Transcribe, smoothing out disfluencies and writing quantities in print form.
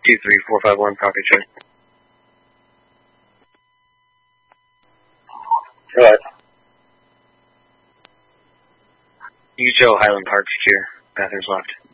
23451, copy, check. Right. Ujo Highland Park secure. Bathrooms locked.